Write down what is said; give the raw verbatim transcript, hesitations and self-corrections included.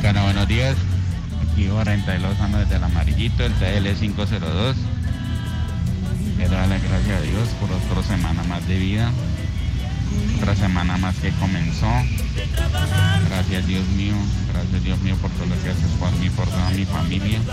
Bueno, buenos días. Aquí Barrenta Lozano desde el Amarillito, el T L quinientos dos. Quiero darle gracias a Dios por otra semana más de vida. Otra semana más que comenzó. Gracias Dios mío. Gracias Dios mío por todo lo que haces por mí, por toda mi familia.